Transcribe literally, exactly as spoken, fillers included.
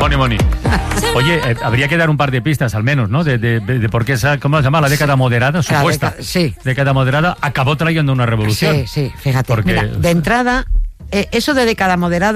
Money, money. Oye, eh, habría que dar un par de pistas al menos, ¿no? De, de, de, de por qué esa, ¿cómo se llama? La década moderada, supuesta. Década, sí. Década moderada acabó trayendo una revolución. Sí, sí, fíjate. Porque, Mira, de entrada, eh, eso de década moderada